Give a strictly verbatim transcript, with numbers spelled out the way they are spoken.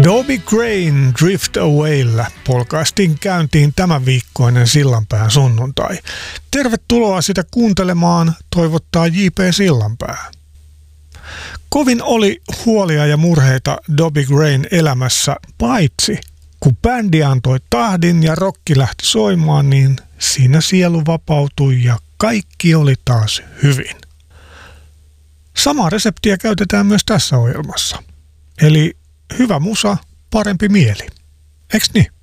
Dobie Grain Drift Awaylla polkaistiin käyntiin tämän viikkoinen Sillanpään sunnuntai. Tervetuloa sitä kuuntelemaan, toivottaa J P Sillanpää. Kovin oli huolia ja murheita Dobie Grain elämässä, paitsi kun bändi antoi tahdin ja rokki lähti soimaan, niin siinä sielu vapautui ja kaikki oli taas hyvin. Samaa reseptiä käytetään myös tässä ohjelmassa. Eli hyvä musa, parempi mieli. Eiks niin?